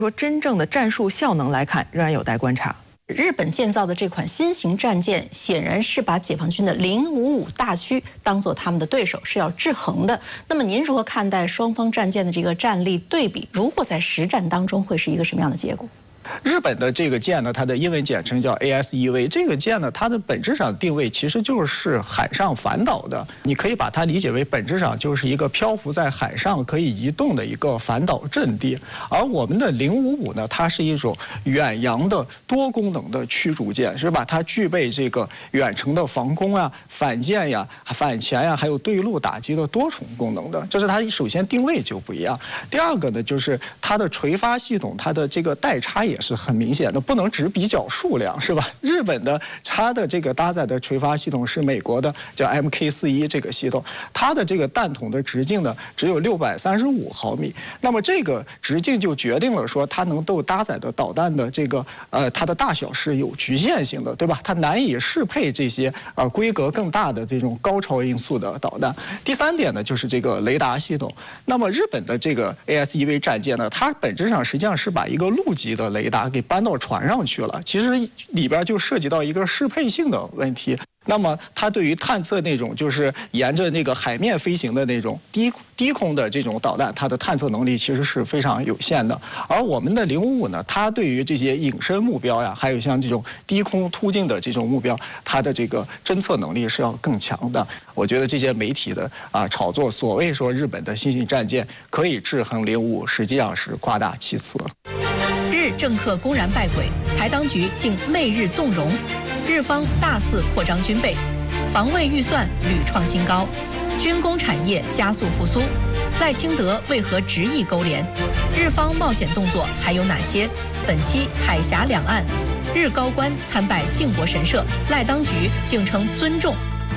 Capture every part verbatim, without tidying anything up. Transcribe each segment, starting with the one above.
说真正的战术效能来看，仍然有待观察。 日本建造的这款新型战舰，显然是把解放军的零五五大驱当作他们的对手，是要制衡的。那么您如何看待双方战舰的这个战力对比？如果在实战当中，会是一个什么样的结果？ 日本的这个舰呢，它的英文简称叫 A S E V。这个舰呢，它的本质上定位其实就是海上反导的。你可以把它理解为本质上就是一个漂浮在海上可以移动的一个反导阵地。而我们的零五五呢，它是一种远洋的多功能的驱逐舰，是吧？它具备这个远程的防空呀、反舰呀、反潜呀，还有对陆打击的多重功能的。这是它首先定位就不一样。第二个呢，就是它的垂发系统，它的这个代差也是很明显的，不能只比较数量，是吧？日本的它的这个搭载的垂发系统是美国的叫 M K 四十一这个系统，它的这个弹筒的直径呢只有六百三十五毫米，那么这个直径就决定了说它能够搭载的导弹的这个呃它的大小是有局限性的，对吧？它难以适配这些呃规格更大的这种高超音速的导弹。第三点呢就是这个雷达系统，那么日本的这个 A S E V 战舰呢，它本质上实际上是把一个陆基的雷达给搬到船上去了，其实里边就涉及到一个适配性的问题。那么它对于探测那种就是沿着那个海面飞行的那种低低空的这种导弹，它的探测能力其实是非常有限的。而我们的零五五呢，它对于这些隐身目标呀，还有像这种低空突进的这种目标，它的这个侦测能力是要更强的。我觉得这些媒体的啊炒作，所谓说日本的新型战舰可以制衡零五五，实际上是夸大其词。 日政客公然败轨，台当局竟媚日纵容，日方大肆扩张军备，防卫预算屡创新高，军工产业加速复苏。赖清德为何执意勾连？日方冒险动作还有哪些？本期海峡两岸，日高官参拜靖国神社，赖当局竟称尊重。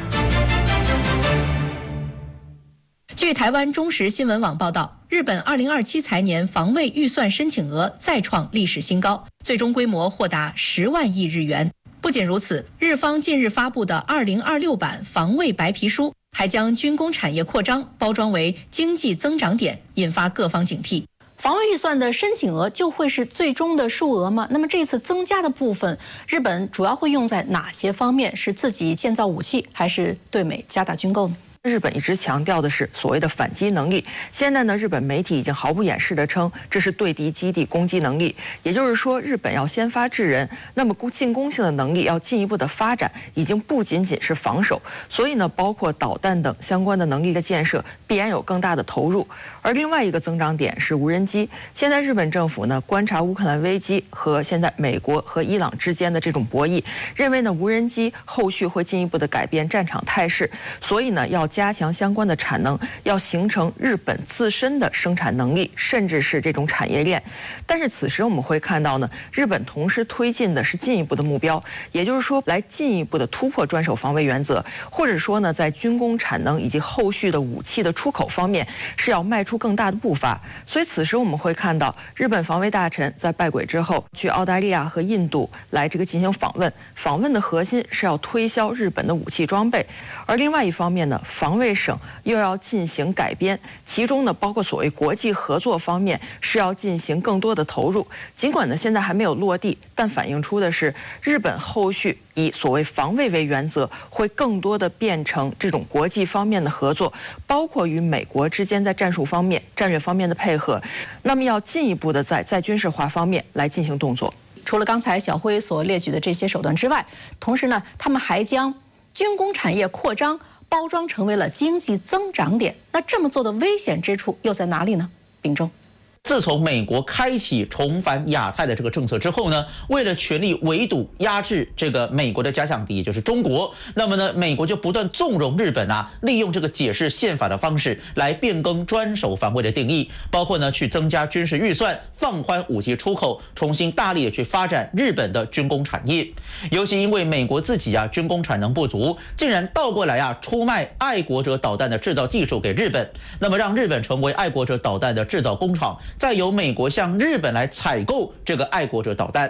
据台湾中时新闻网报道，日本二零二七财年防卫预算申请额再创历史新高，最终规模或达十万亿日元。不仅如此，日方近日发布的二零二六版防卫白皮书，还将军工产业扩张包装为经济增长点，引发各方警惕。 防卫预算的申请额就会是最终的数额吗？那么这次增加的部分，日本主要会用在哪些方面？是自己建造武器，还是对美加大军购呢？ 日本一直强调的是所谓的反击能力，现在呢，日本媒体已经毫不掩饰地称这是对敌基地攻击能力，也就是说，日本要先发制人，那么进攻性的能力要进一步的发展，已经不仅仅是防守，所以呢，包括导弹等相关的能力的建设，必然有更大的投入。而另外一个增长点是无人机，现在日本政府呢观察乌克兰危机和现在美国和伊朗之间的这种博弈，认为呢无人机后续会进一步的改变战场态势，所以呢要加强相关的产能，要形成日本自身的生产能力，甚至是这种产业链。但是此时我们会看到呢，日本同时推进的是进一步的目标，也就是说来进一步的突破专守防卫原则，或者说呢在军工产能以及后续的武器的出口方面是要迈出更大的步伐。所以此时我们会看到日本防卫大臣在拜轨之后去澳大利亚和印度来这个进行访问，访问的核心是要推销日本的武器装备，而另外一方面呢，防卫省又要进行改编，其中呢包括所谓国际合作方面是要进行更多的投入。尽管呢现在还没有落地，但反映出的是日本后续以所谓防卫为原则，会更多的变成这种国际方面的合作，包括与美国之间在战术方面、战略方面的配合。那么要进一步的在在军事化方面来进行动作。 除了刚才小辉所列举的这些手段之外，同时呢，他们还将军工产业扩张包装成为了经济增长点。那这么做的危险之处又在哪里呢？秉忠。 自从美国开启重返亚太的这个政策之后呢，为了全力围堵压制这个美国的假想敌，也就是中国，那么呢，美国就不断纵容日本啊，利用这个解释宪法的方式来变更专守防卫的定义，包括呢去增加军事预算，放宽武器出口，重新大力的去发展日本的军工产业。尤其因为美国自己啊军工产能不足，竟然倒过来啊出卖爱国者导弹的制造技术给日本，那么让日本成为爱国者导弹的制造工厂。再由美国向日本来采购这个爱国者导弹。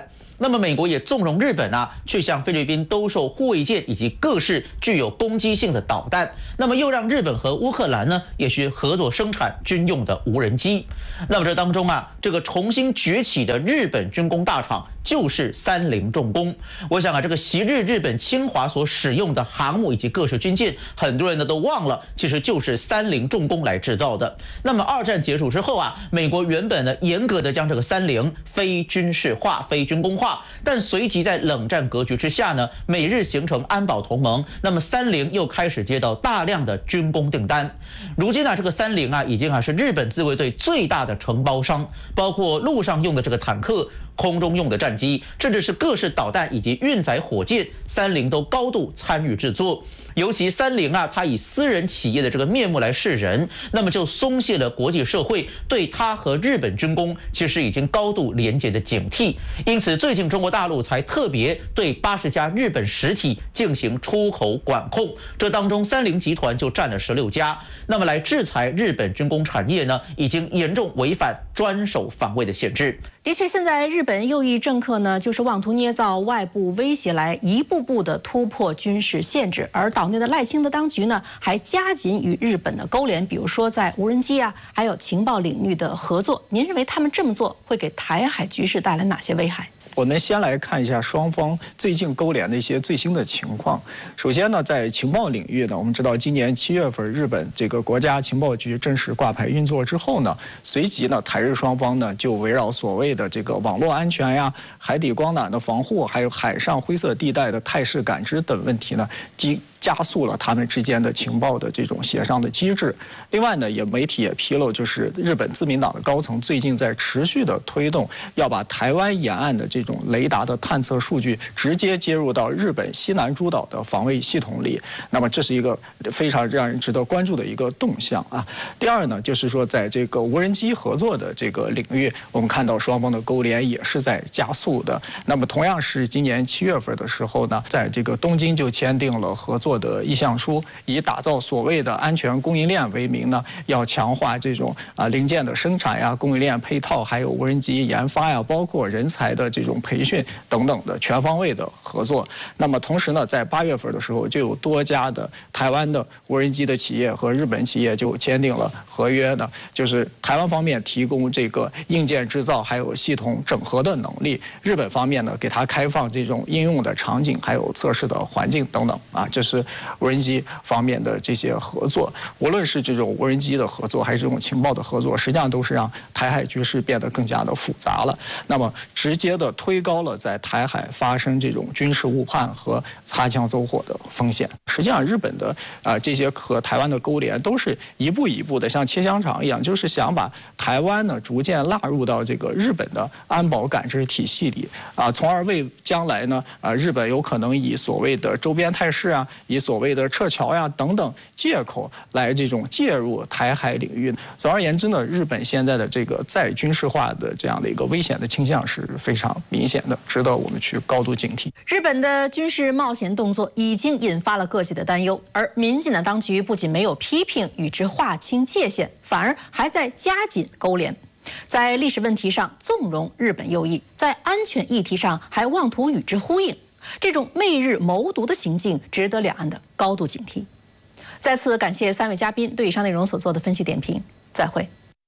那么美国也纵容日本啊，去向菲律宾兜售护卫舰以及各式具有攻击性的导弹。那么又让日本和乌克兰呢，也去合作生产军用的无人机。那么这当中啊，这个重新崛起的日本军工大厂就是三菱重工。我想啊，这个昔日日本侵华所使用的航母以及各式军舰，很多人呢都忘了，其实就是三菱重工来制造的。那么二战结束之后啊，美国原本呢严格的将这个三菱非军事化、非军工化，但随即在冷战格局之下呢，美日形成安保同盟，那么三菱又开始接到大量的军工订单。如今呢，这个三菱啊，已经啊是日本自卫队最大的承包商，包括陆上用的这个坦克、空中用的战机，甚至是各式导弹以及运载火箭，三菱都高度参与制作。尤其三菱啊，它以私人企业的这个面目来示人，那么就松懈了国际社会对它和日本军工其实已经高度连结的警惕。因此，最近中国大陆才特别对八十家日本实体进行出口管控，这当中三菱集团就占了十六家。那么来制裁日本军工产业呢，已经严重违反专守防卫的限制。 的确，现在日本右翼政客呢，就是妄图捏造外部威胁来一步步的突破军事限制，而岛内的赖清德当局呢，还加紧与日本的勾连，比如说在无人机啊，还有情报领域的合作。您认为他们这么做会给台海局势带来哪些危害？ 我们先来看一下双方最近勾连的一些最新的情况。首先呢，在情报领域呢，我们知道今年七月份，日本这个国家情报局正式挂牌运作之后呢，随即呢，台日双方呢就围绕所谓的这个网络安全呀、海底光缆的防护，还有海上灰色地带的态势感知等问题呢，基加速了他们之间的情报的这种协商的机制。另外呢，也媒体也披露，就是日本自民党的高层最近在持续的推动，要把台湾沿岸的这种雷达的探测数据直接接入到日本西南诸岛的防卫系统里。那么这是一个非常让人值得关注的一个动向啊。第二呢，就是说在这个无人机合作的这个领域，我们看到双方的勾连也是在加速的。那么同样是今年七月份的时候呢，在这个东京就签订了合作的意向书，以打造所谓的安全供应链为名呢，要强化这种啊零件的生产呀、供应链配套，还有无人机研发呀，包括人才的这种培训等等的全方位的合作。那么同时呢，在八月份的时候，就有多家的台湾的无人机的企业和日本企业就签订了合约呢，就是台湾方面提供这个硬件制造还有系统整合的能力，日本方面呢给它开放这种应用的场景还有测试的环境等等啊，这是无人机方面的这些合作。无论是这种无人机的合作还是这种情报的合作，实际上都是让台海局势变得更加的复杂了，那么直接的推高了在台海发生这种军事误判和擦枪走火的风险。实际上日本的啊、呃、这些和台湾的勾连都是一步一步的像切香肠一样，就是想把台湾呢逐渐纳入到这个日本的安保感知体系里啊，从而为将来呢啊日本有可能以所谓的周边态势啊，以所谓的撤侨呀等等借口来这种介入台海领域。总而言之呢，日本现在的这个再军事化的这样的一个危险的倾向是非常明显的，值得我们去高度警惕。 日本的军事冒险动作已经引发了各界的担忧，而民进党当局不仅没有批评与之划清界限，反而还在加紧勾连。在历史问题上纵容日本右翼，在安全议题上还妄图与之呼应，这种媚日谋独的行径值得两岸的高度警惕。再次感谢三位嘉宾对以上内容所做的分析点评，再会。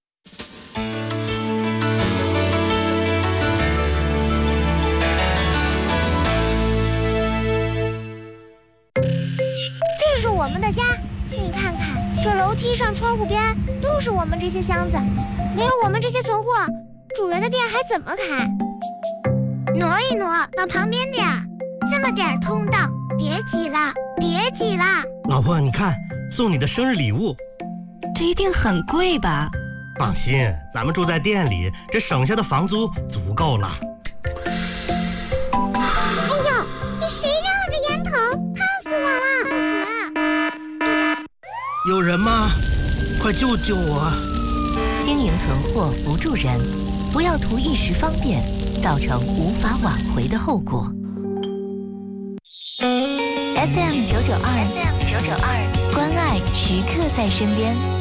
这是我们的家，你看看，这楼梯上、窗户边都是我们这些箱子，没有我们这些存货，主人的店还怎么开？挪一挪，往旁边点儿，那么点儿通道，别挤了，别挤了。 老婆，你看，送你的生日礼物， 这一定很贵吧？ 放心，咱们住在店里，这省下的房租足够了。 哎呦，这谁扔了个烟头？烫死我了！烫死了！ 有人吗？快救救我！ 经营存货不助人，不要图一时方便，造成无法挽回的后果。F M 九九二，F M 九九二，关爱时刻在身边。